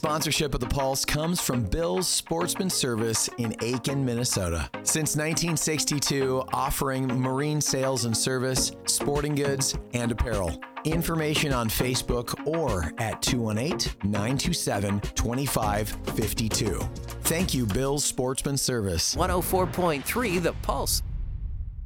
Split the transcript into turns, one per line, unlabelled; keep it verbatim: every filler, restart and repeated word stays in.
Sponsorship of The Pulse comes from Bill's Sportsman Service in Aiken, Minnesota. Since nineteen sixty-two, offering marine sales and service, sporting goods, and apparel. Information on Facebook or at two one eight, nine two seven, two five five two. Thank you, Bill's Sportsman Service.
one oh four point three The Pulse.